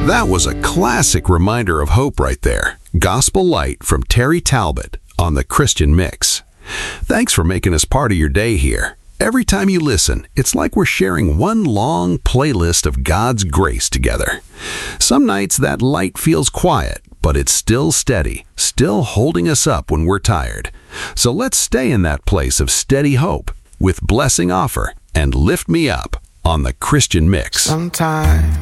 That was a classic reminder of hope right there. Gospel Light from Terry Talbot on the Christian Mix. Thanks for making us part of your day here. Every time you listen, it's like we're sharing one long playlist of God's grace together. Some nights that light feels quiet, but it's still steady, still holding us up when we're tired. So let's stay in that place of steady hope with Blessing Offer and Lift Me Up on the Christian Mix. Sometimes